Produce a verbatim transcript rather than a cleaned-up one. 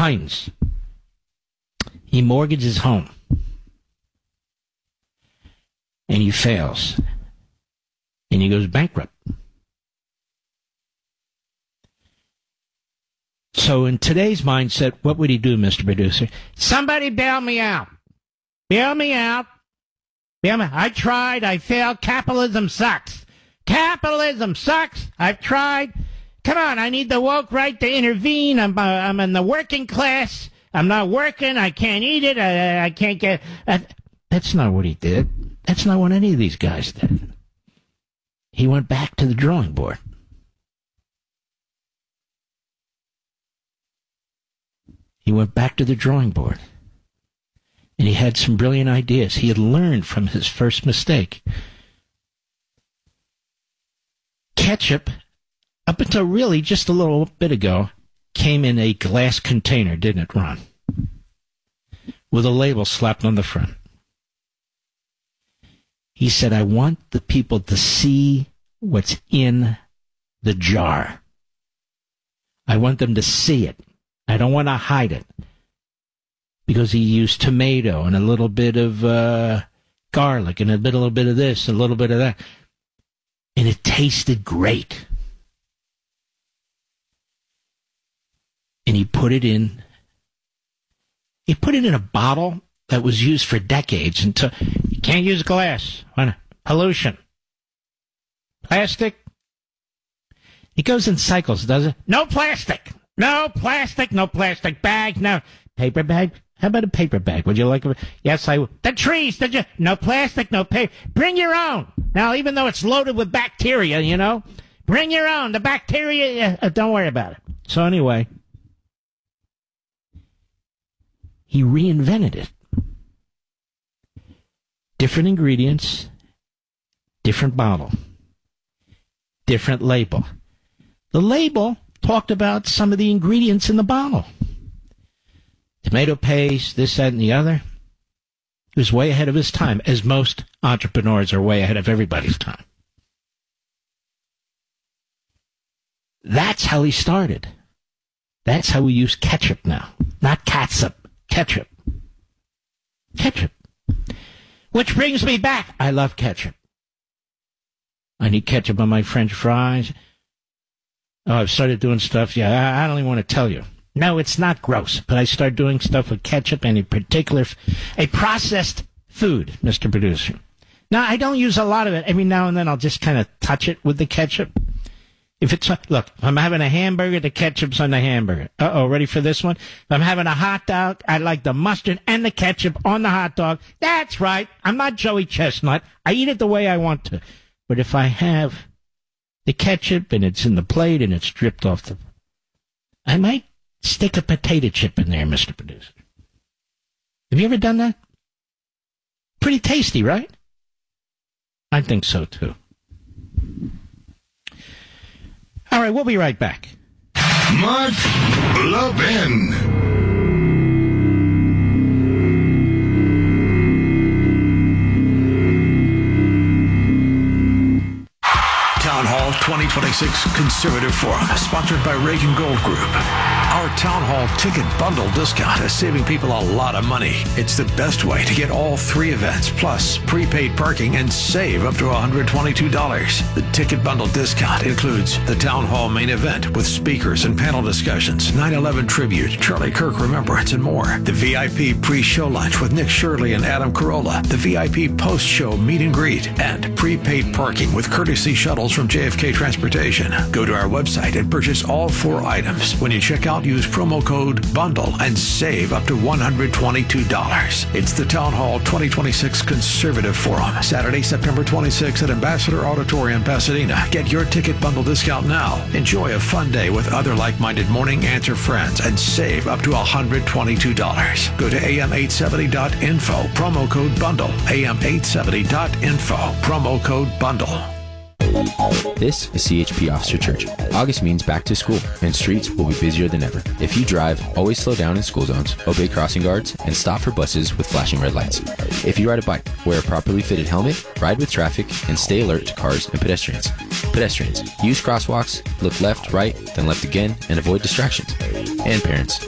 Titans. He mortgages his home. And he fails. And he goes bankrupt. So in today's mindset, what would he do, Mister Producer? Somebody bail me out. Bail me out. Bail me. I tried. I failed. Capitalism sucks. Capitalism sucks. I've tried. Come on. I need the woke right to intervene. I'm, uh, I'm in the working class. I'm not working. I can't eat it. I, I can't get... Uh, that's not what he did. That's not what any of these guys did. He went back to the drawing board. He went back to the drawing board. And he had some brilliant ideas. He had learned from his first mistake. Ketchup, up until really just a little bit ago, came in a glass container, didn't it, Ron? With a label slapped on the front. He said, I want the people to see what's in the jar. I want them to see it. I don't want to hide it. Because he used tomato and a little bit of uh, garlic and a little bit of this, a little bit of that. And it tasted great. And he put it in, he put it in a bottle that was used for decades until, you can't use glass. Pollution. Plastic. It goes in cycles, does it? No plastic. No plastic. No plastic bag. No paper bag. How about a paper bag? Would you like a... Yes, I would. The trees. The ju- no plastic. No paper. Bring your own. Now, even though it's loaded with bacteria, you know, bring your own. The bacteria, uh, don't worry about it. So anyway, he reinvented it. Different ingredients, different bottle, different label. The label talked about some of the ingredients in the bottle. Tomato paste, this, that, and the other. He was way ahead of his time, as most entrepreneurs are way ahead of everybody's time. That's how he started. That's how we use ketchup now. Not catsup, ketchup. Ketchup. Which brings me back. I love ketchup. I need ketchup on my French fries. Oh, I've started doing stuff. Yeah, I, I don't even want to tell you. No, it's not gross, but I start doing stuff with ketchup and a particular, a processed food, Mister Producer. Now, I don't use a lot of it. Every now and then I'll just kind of touch it with the ketchup. If it's, look, if I'm having a hamburger, the ketchup's on the hamburger. Uh-oh, ready for this one? If I'm having a hot dog, I like the mustard and the ketchup on the hot dog. That's right. I'm not Joey Chestnut. I eat it the way I want to. But if I have the ketchup and it's in the plate and it's dripped off the... I might stick a potato chip in there, Mister Producer. Have you ever done that? Pretty tasty, right? I think so, too. All right, we'll be right back. Mark Levin. Town Hall twenty twenty-six Conservative Forum, sponsored by Reagan Gold Group. Our Town Hall ticket bundle discount is saving people a lot of money. It's the best way to get all three events, plus prepaid parking, and save up to one hundred twenty-two dollars. The ticket bundle discount includes the Town Hall main event with speakers and panel discussions, nine eleven tribute, Charlie Kirk remembrance, and more. The V I P pre-show lunch with Nick Shirley and Adam Carolla. The V I P post-show meet and greet. And prepaid parking with courtesy shuttles from J F K Transportation. Go to our website and purchase all four items. When you check out, use promo code BUNDLE and save up to one hundred twenty-two dollars. It's the Town Hall twenty twenty-six Conservative Forum, Saturday, September twenty-sixth at Ambassador Auditorium, Pasadena. Get your ticket bundle discount now. Enjoy a fun day with other like-minded Morning Answer friends and save up to one hundred twenty-two dollars. Go to A M eight seventy dot info, promo code BUNDLE. A M eight seventy dot info, promo code BUNDLE. This is C H P Officer Church. August means back to school, and streets will be busier than ever. If you drive, always slow down in school zones, obey crossing guards, and stop for buses with flashing red lights. If you ride a bike, wear a properly fitted helmet, ride with traffic, and stay alert to cars and pedestrians. Pedestrians, use crosswalks, look left, right, then left again, and avoid distractions. And parents,